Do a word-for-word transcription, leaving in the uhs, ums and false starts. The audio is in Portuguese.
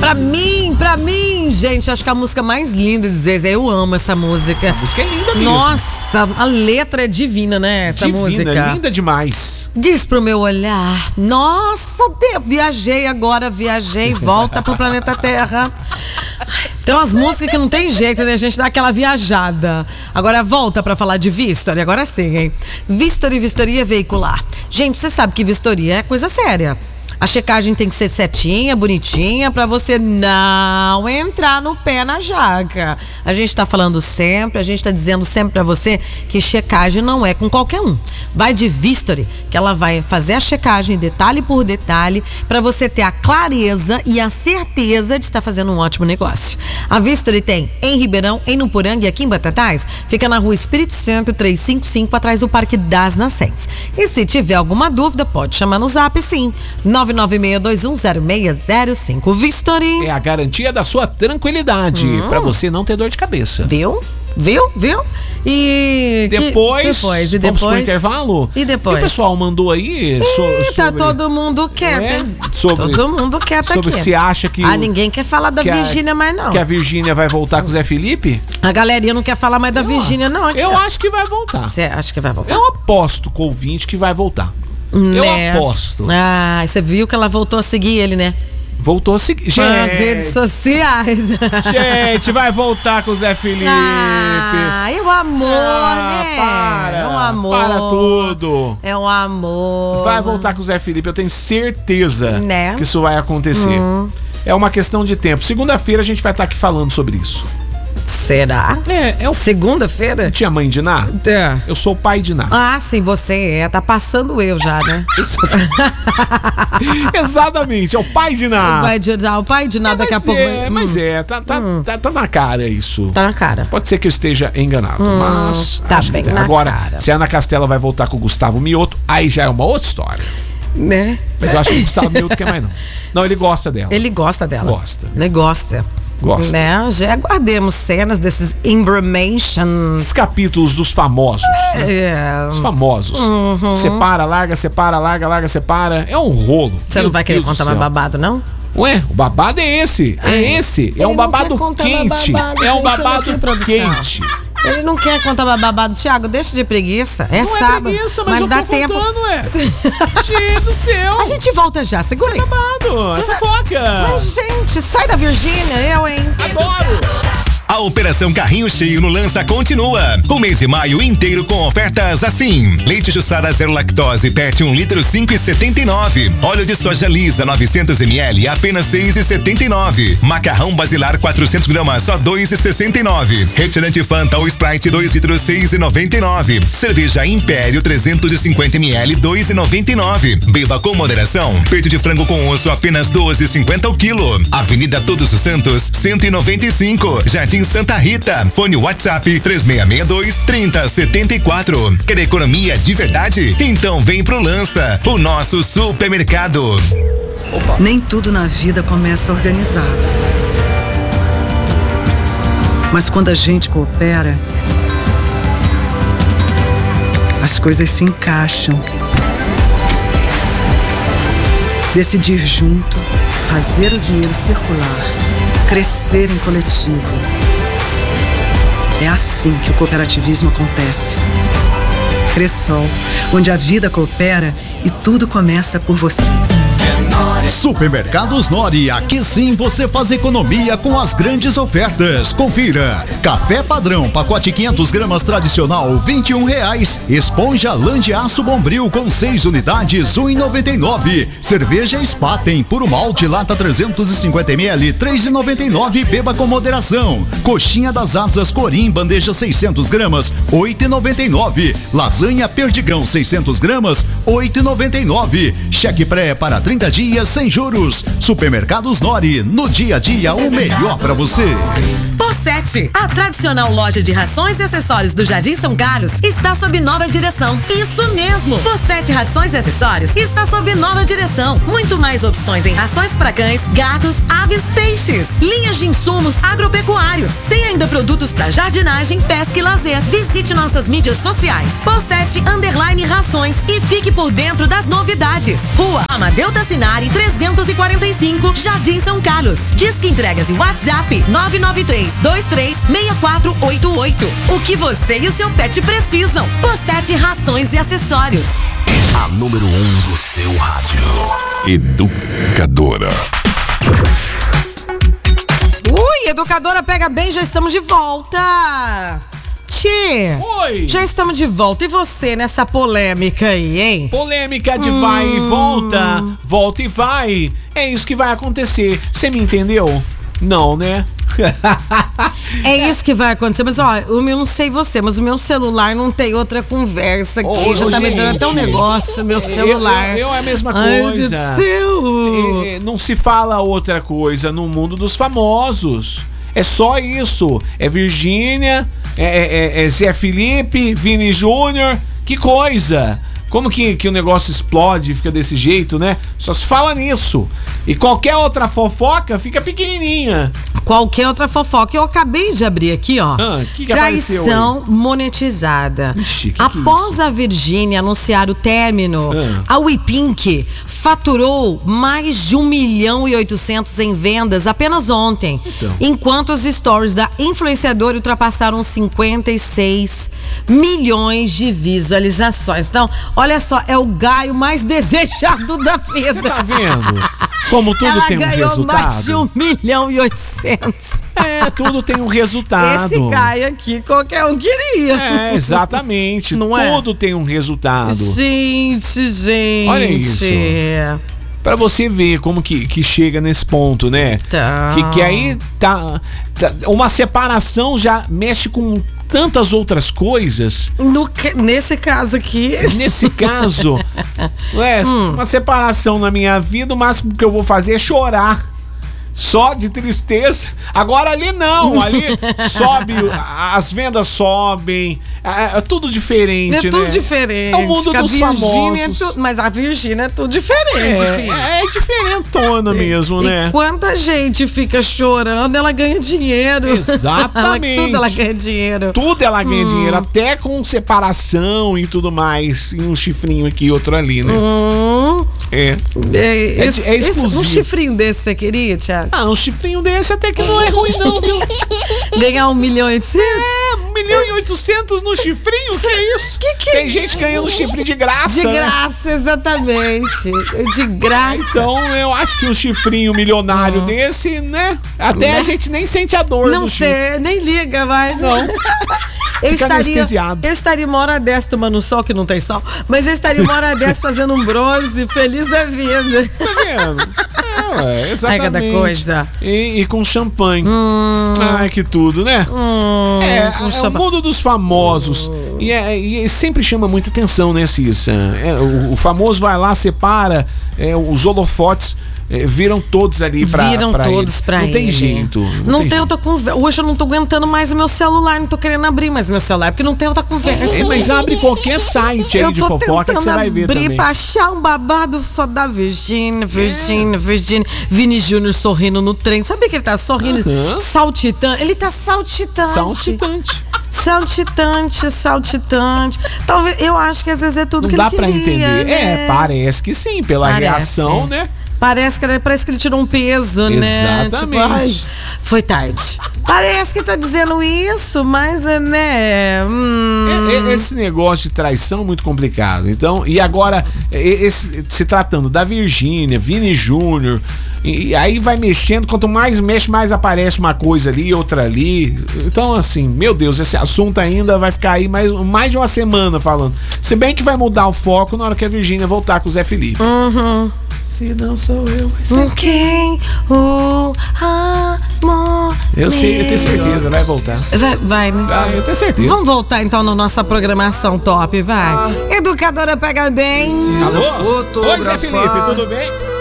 Pra mim, pra mim, gente, acho que a música mais linda de Zezé, eu amo essa música. Essa música é linda mesmo. Nossa, a letra é divina, né, essa divina, música. Linda demais. Diz pro meu olhar, nossa, Deus, viajei agora, viajei, volta pro planeta Terra. Tem umas músicas que não tem jeito, né? A gente dá aquela viajada. Agora volta pra falar de Vistory, agora sim, hein? Vistory, vistoria veicular. Gente, você sabe que vistoria é coisa séria. A checagem tem que ser certinha, bonitinha, pra você não entrar no pé na jaca. A gente tá falando sempre, a gente tá dizendo sempre pra você que checagem não é com qualquer um. Vai de Vistory, que ela vai fazer a checagem detalhe por detalhe pra você ter a clareza e a certeza de estar fazendo um ótimo negócio. A Vistory tem em Ribeirão, em Nuporanga e aqui em Batatais. Fica na rua Espírito Santo trezentos e cinquenta e cinco, atrás do Parque das Nascentes. E se tiver alguma dúvida, pode chamar no zap, sim. nove nove seis dois um zero seis zero cinco. Vistory. É a garantia da sua tranquilidade, hum. pra você não ter dor de cabeça. Viu? Viu? Viu? E depois, que, depois e vamos depois pro intervalo? E depois? E o pessoal mandou aí so, Ih, sobre... tá todo mundo quieto, é, hein? sobre, todo mundo quieto sobre aqui. Se acha que... Ah, o, ninguém quer falar da Virgínia mais não. Que a Virgínia vai voltar com o Zé Felipe? A galerinha não quer falar mais da Virgínia não. Aqui, eu ó. acho que vai voltar. Você acha que vai voltar? Eu aposto com o ouvinte que vai voltar. Né? Eu aposto. Ah, você viu que ela voltou a seguir ele, né? Voltou a seguir. Gente, nas redes sociais. Gente, vai voltar com o Zé Felipe. Ah, é o amor, ah, né? Para, é o amor. Para tudo. É o amor. Vai voltar com o Zé Felipe, eu tenho certeza né? que isso vai acontecer. Hum. É uma questão de tempo. Segunda-feira a gente vai estar aqui falando sobre isso. Será? É, é o... Segunda-feira? Tinha mãe de Ná? É. Eu sou o pai de Ná. Ah, sim, você é. Tá passando eu já, né? Exatamente, é o pai de Ná. O pai de Ná, o pai de Ná é, daqui a pouco. É, hum. Mas é, tá, tá, hum. tá, tá na cara isso. Tá na cara. Pode ser que eu esteja enganado, hum, mas... Tá bem na Agora, cara. se a Ana Castela vai voltar com o Gustavo Mioto, aí já é uma outra história. Né? Mas eu acho que o Gustavo Mioto quer mais não. Não, ele gosta dela. Ele gosta dela. Gosta. Ele gosta. Gosta. Né? Já aguardemos cenas desses embramations. Esses capítulos dos famosos. É. Né? Os famosos. Uhum. Separa, larga, separa, larga, larga, separa. É um rolo. Você não vai querer contar mais babado, não? Ué, o babado é esse. É Ai, esse. É um babado quente. Babado, é um gente, babado quente. Ele não quer contar babado. Thiago, deixa de preguiça. É não sábado. É preguiça, mas, mas eu dá tô tempo. Contando, é. Gente do céu. A gente volta já, segura aí. É babado, é fofoca. Mas, gente, sai da Virgínia, eu, hein? Adoro. A Operação Carrinho Cheio no Lança continua. O mês de maio inteiro com ofertas assim. Leite Jussara zero lactose, pet um litro cinco e setenta e nove. Óleo de soja lisa novecentos mililitros, apenas seis e setenta e nove. Macarrão basilar quatrocentos gramas, só dois e sessenta e nove. Refrigerante Fanta ou Sprite dois litros, seis e noventa e nove. Cerveja Império trezentos e cinquenta mililitros, dois e noventa e nove. Beba com moderação. Peito de frango com osso, apenas doze e cinquenta o quilo. Avenida Todos os Santos, cento e noventa e cinco. Jardim Santa Rita. Fone WhatsApp três seis seis dois, trinta setenta e quatro. Quer economia de verdade? Então vem pro Lança, o nosso supermercado. Opa. Nem tudo na vida começa organizado. Mas quando a gente coopera, as coisas se encaixam. Decidir junto, fazer o dinheiro circular, crescer em coletivo. É assim que o cooperativismo acontece. Cressol, onde a vida coopera e tudo começa por você. Supermercados Nori, aqui sim você faz economia com as grandes ofertas. Confira: café padrão, pacote quinhentas gramas tradicional, vinte e um reais. Esponja lã de aço Bombril com seis unidades, um real e noventa e nove. Cerveja Spaten, puro malte, lata trezentos e cinquenta mililitros, três reais e noventa e nove. Beba com moderação. Coxinha das Asas Corim, bandeja seiscentas gramas, oito reais e noventa e nove. Lasanha Perdigão, seiscentas gramas, oito reais e noventa e nove. Cheque pré para trinta dias sem juros. Supermercados Nori, no dia a dia o melhor pra você. Por sete Possete. A tradicional loja de rações e acessórios do Jardim São Carlos está sob nova direção. Isso mesmo! Possete Rações e Acessórios está sob nova direção. Muito mais opções em rações para cães, gatos, aves, peixes. Linhas de insumos agropecuários. Tem ainda produtos para jardinagem, pesca e lazer. Visite nossas mídias sociais. Possete Underline Rações e fique por dentro das novidades. Rua Amadeu Tassinari trezentos e quarenta e cinco, Jardim São Carlos. Disque entregas e WhatsApp nove nove três dois três seis quatro oito oito. O que você e o seu pet precisam. Possete Rações e Acessórios. A número um do seu rádio. Educadora. Ui, Educadora Pega Bem, já estamos de volta. Tchê, Oi. Já estamos de volta. E você nessa polêmica aí, hein? Polêmica de hum. vai e volta, volta e vai. É isso que vai acontecer. Você me entendeu? Não, né? É isso que vai acontecer. Mas, ó, o meu, não sei você, mas o meu celular não tem outra conversa aqui. Ô, já ô, tá gente, me dando até um negócio, meu celular. Eu, eu, eu é a mesma Ai, coisa. Deus do céu. É, não se fala outra coisa no mundo dos famosos. É só isso. É Virgínia, é, é, é Zé Felipe, Vini Júnior. Que coisa. Como que, que o negócio explode e fica desse jeito, né? Só se fala nisso. E qualquer outra fofoca fica pequenininha. Qualquer outra fofoca. Eu acabei de abrir aqui, ó. Ah, que que Traição monetizada. Ixi, que Após que é a Virgínia anunciar o término, ah. a WePink faturou mais de um milhão e oitocentos em vendas apenas ontem. Então. Enquanto os stories da influenciadora ultrapassaram cinquenta e seis milhões de visualizações. Então, olha só, é o gaio mais desejado da vida. Você tá vendo? Como tudo Ela tem um ganhou resultado. mais de um milhão e oitocentos. É, tudo tem um resultado. Esse gaio aqui, qualquer um queria. É, exatamente. Não é? Tudo tem um resultado. Gente, gente. Olha isso. Pra você ver como que, que chega nesse ponto, né? Então. Que, que aí tá, tá. Uma separação já mexe com tantas outras coisas. No, nesse caso aqui. Nesse caso, é, hum. uma separação na minha vida, o máximo que eu vou fazer é chorar. Só de tristeza. Agora ali não, ali sobe, as vendas sobem, é, é tudo diferente, é né? tudo diferente. É o mundo a dos Virgínia famosos. É tu, mas a Virgínia é tudo diferente, é, filho. É, é diferentona mesmo, e, né? E quanta gente fica chorando, ela ganha dinheiro. Exatamente. ela, tudo ela ganha dinheiro. Tudo ela ganha hum. dinheiro, até com separação e tudo mais. E um chifrinho aqui e outro ali, né? Hum. É. É, esse, é, é exclusivo. Um chifrinho desse você queria, Thiago? Ah, um chifrinho desse até que não é ruim não, viu? Ganhar um milhão e oitocentos? É, um milhão e oitocentos no chifrinho? Que é isso? Que que Tem gente ganhando chifre de graça. De graça, né? Exatamente. De graça. Então, eu acho que um chifrinho milionário ah. desse, né? Até não. a gente nem sente a dor não do sei, chifre. nem liga, vai. Não. Eu Fica estaria, anestesiado. eu estaria uma hora dessa tomando sol, que não tem sol, mas eu estaria uma hora dessa fazendo um bronze, feliz da vida. Tá vendo? É, ué, exatamente. Ai, cada coisa. E, e com champanhe. Hum. Ai, que tudo, né? Hum, é, é o mundo dos famosos. Hum. E, é, e sempre chama muita atenção, né, Cissa? É, o, o famoso vai lá, separa é, os holofotes. É, viram todos ali pra Viram pra todos ele. pra não ele. Tem jeito, não, não tem tem jeito. outra conversa. Hoje eu não tô aguentando mais o meu celular, não tô querendo abrir mais o meu celular, porque não tem outra conversa. É, mas abre qualquer site aí eu de fofoca que você vai ver também. Eu tô tentando abrir pra achar um babado só da Virgínia, Virgínia, é. Virgínia. Vini Júnior sorrindo no trem. Sabia que ele tá sorrindo? Uhum. Saltitante. Ele tá saltitante. Saltitante. Saltitante, saltitante. Talvez, eu acho que às vezes é tudo não que dá ele pra queria. entender. Né? É, parece que sim, pela parece. reação, né? Parece que, parece que ele tirou um peso, né? Exatamente. Tipo, ai, foi tarde. Parece que tá dizendo isso, mas, né? Hum... É, é, esse negócio de traição é muito complicado. Então, e agora, esse, se tratando da Virgínia, Vini Júnior, e, e aí vai mexendo, quanto mais mexe, mais aparece uma coisa ali, outra ali. Então, assim, meu Deus, esse assunto ainda vai ficar aí mais, mais de uma semana falando. Se bem que vai mudar o foco na hora que a Virgínia voltar com o Zé Felipe. Uhum. Se não sou eu, vai ser quem o amor. Eu sei, eu tenho certeza, vai voltar. Vai, vai, né? Ah, eu tenho certeza. Vamos voltar então na nossa programação top, vai. Ah. Educadora Pega Bem. Alô? Oi, Zé Felipe, tudo bem?